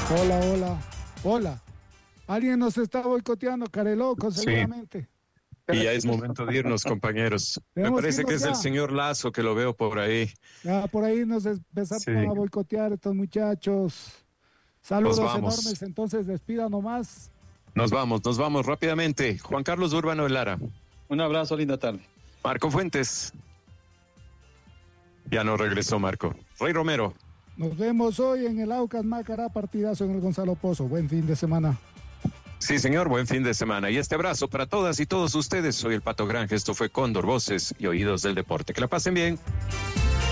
Hola, hola, hola. Alguien nos está boicoteando, careloco, Sí, seguramente. y ya es momento de irnos, compañeros. Me Tenemos que parece que irnos es el ya. señor Lazo que lo veo por ahí. Ya por ahí nos empezaron Sí, a boicotear estos muchachos. nos Saludos vamos, enormes, entonces despida nomás. nos vamos rápidamente. Juan Carlos Urbano de Lara, Un abrazo, linda tarde. Marco Fuentes, ya no regresó Marco. Rey Romero, Nos vemos hoy en el Aucas Macará, partidazo en el Gonzalo Pozo. Buen fin de semana. sí señor, buen fin de semana. Y este abrazo para todas y todos ustedes. Soy el Pato Granja, esto fue Cóndor, Voces y Oídos del Deporte. Que la pasen bien.